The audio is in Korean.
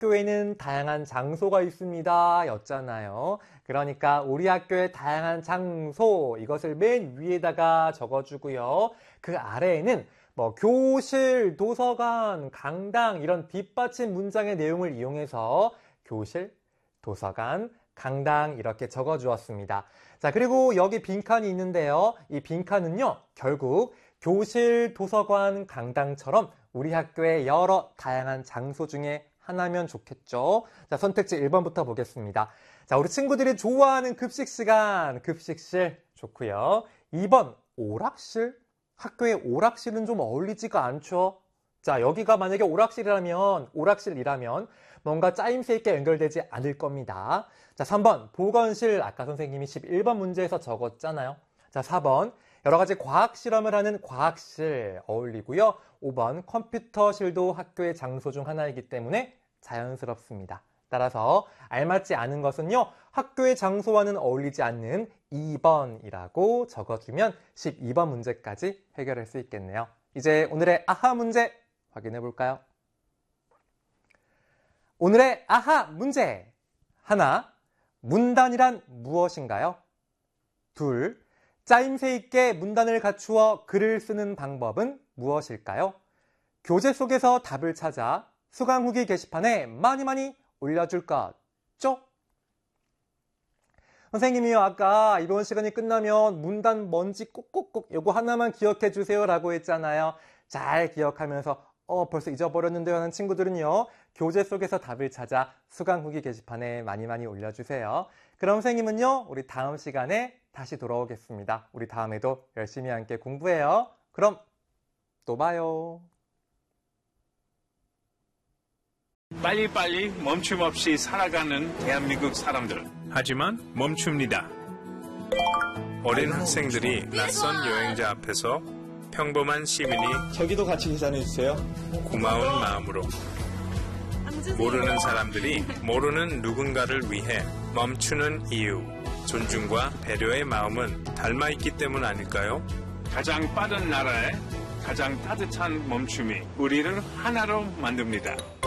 학교에는 다양한 장소가 있습니다 였잖아요. 그러니까 우리 학교의 다양한 장소, 이것을 맨 위에다가 적어주고요. 그 아래에는 뭐 교실, 도서관, 강당 이런 뒷받침 문장의 내용을 이용해서 교실, 도서관, 강당 이렇게 적어주었습니다. 자, 그리고 여기 빈칸이 있는데요. 이 빈칸은요, 결국 교실, 도서관, 강당처럼 우리 학교의 여러 다양한 장소 중에 하나면 좋겠죠. 자, 선택지 1번부터 보겠습니다. 자, 우리 친구들이 좋아하는 급식 시간, 급식실 좋고요. 2번, 오락실? 학교에 오락실은 좀 어울리지가 않죠. 자, 여기가 만약에 오락실이라면 뭔가 짜임새 있게 연결되지 않을 겁니다. 자, 3번, 보건실. 아까 선생님이 11번 문제에서 적었잖아요. 자, 4번, 여러 가지 과학 실험을 하는 과학실 어울리고요. 5번, 컴퓨터실도 학교의 장소 중 하나이기 때문에 자연스럽습니다. 따라서 알맞지 않은 것은요, 학교의 장소와는 어울리지 않는 2번이라고 적어주면 12번 문제까지 해결할 수 있겠네요. 이제 오늘의 아하 문제 확인해 볼까요? 오늘의 아하 문제. 하나, 문단이란 무엇인가요? 둘, 짜임새 있게 문단을 갖추어 글을 쓰는 방법은 무엇일까요? 교재 속에서 답을 찾아 수강 후기 게시판에 많이 올려줄 거죠? 선생님이요, 아까 이번 시간이 끝나면 문단 뭔지 꼭꼭꼭 요거 하나만 기억해 주세요 라고 했잖아요. 잘 기억하면서 벌써 잊어버렸는데요 하는 친구들은요, 교재 속에서 답을 찾아 수강 후기 게시판에 많이 올려주세요. 그럼 선생님은요, 우리 다음 시간에 다시 돌아오겠습니다. 우리 다음에도 열심히 함께 공부해요. 그럼 또 봐요. 빨리빨리 멈춤 없이 살아가는 대한민국 사람들. 하지만 멈춥니다. 어린 학생들이 낯선 여행자 앞에서 평범한 시민이 저기도 같이 인사해주세요. 고마운 마음으로 모르는 사람들이 모르는 누군가를 위해 멈추는 이유, 존중과 배려의 마음은 닮아있기 때문 아닐까요? 가장 빠른 나라에 가장 따뜻한 멈춤이 우리를 하나로 만듭니다.